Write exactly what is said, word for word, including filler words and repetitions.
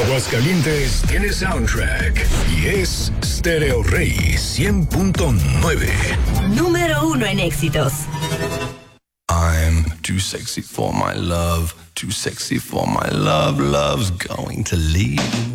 Aguascalientes tiene soundtrack y es Stereo Rey cien punto nueve. Número uno en éxitos. I'm too sexy for my love, too sexy for my love, love's going to leave.